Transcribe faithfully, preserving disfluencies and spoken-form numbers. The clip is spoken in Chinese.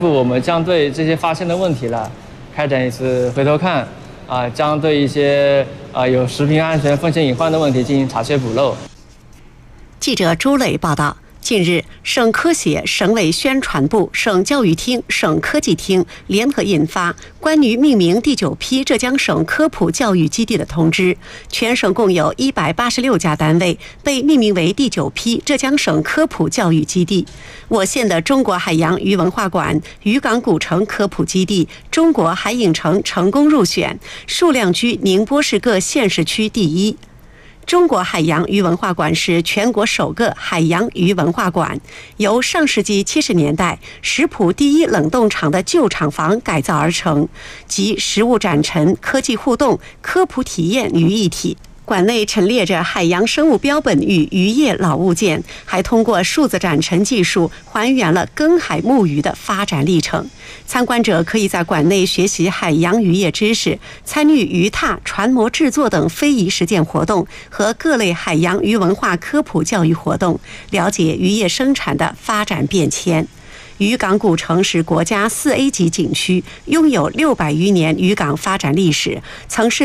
我们将对这些发现的问题呢，开展一次回头看，啊、呃，将对一些啊、呃、有食品安全风险隐患的问题进行查缺补漏。 记者朱磊报道。近日，省科协、省委宣传部、省教育厅、省科技厅联合印发关于命名第九批浙江省科普教育基地的通知，全省共有一百八十六家单位被命名为第九批浙江省科普教育基地。我县的中国海洋鱼文化馆、渔港古城科普基地、中国海影城成功入选，数量居宁波市各县市区第一。中国海洋鱼文化馆是全国首个海洋鱼文化馆，由上世纪七十年代石浦第一冷冻厂的旧厂房改造而成，集实物展陈、科技互动、科普体验于一体。馆内陈列着海洋生物标本与渔业老物件，还通过数字展陈技术还原了耕海牧渔的发展历程。参观者可以在馆内学习海洋渔业知识，参与鱼踏、船模制作等非遗实践活动和各类海洋鱼文化科普教育活动，了解渔业生产的发展变迁。渔港古城是国家四 A 级景区，拥有六百余年渔港发展历史，曾是